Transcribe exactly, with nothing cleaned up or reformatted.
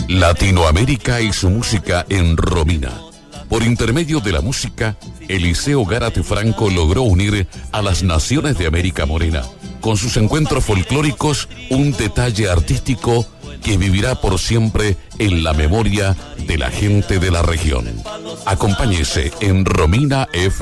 Latinoamérica y su música en Romina. Por intermedio de la música, Eliseo Gárate Franco logró unir a las naciones de América Morena. Con sus encuentros folclóricos, un detalle artístico que vivirá por siempre en la memoria de la gente de la región. Acompáñese en Romina F.